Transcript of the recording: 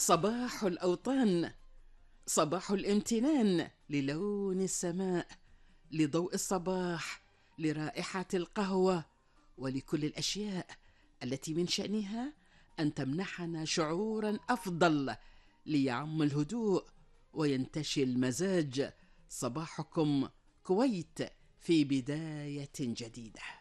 صباح الأوطان، صباح الامتنان للون السماء، لضوء الصباح، لرائحة القهوة، ولكل الأشياء التي من شأنها أن تمنحنا شعورا أفضل ليعم الهدوء وينتشي المزاج. صباحكم كويت في بداية جديدة.